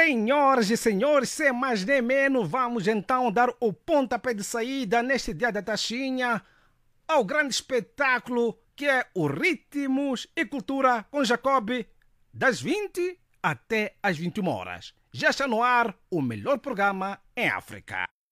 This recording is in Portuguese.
Senhoras e senhores, sem mais nem menos, vamos então dar o pontapé de saída neste dia da taxinha ao grande espetáculo que é o Ritmos e Cultura com Jacob, das 20 até às 21 horas. Já está no ar o melhor programa em África.